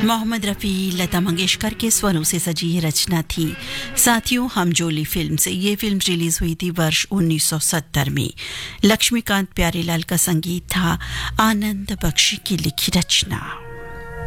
मोहम्मद रफ़ी, लता मंगेशकर के स्वरों से सजी ये रचना थी। साथियों, हमजोली फिल्म से ये फिल्म रिलीज हुई थी वर्ष 1970 में। लक्ष्मीकांत प्यारेलाल का संगीत था, आनंद बख्शी की लिखी रचना।